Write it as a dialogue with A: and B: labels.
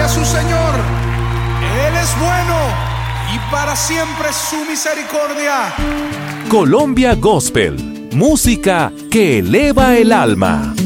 A: a su Señor. Él es bueno y para siempre su misericordia.
B: Colombia Gospel, música que eleva el alma.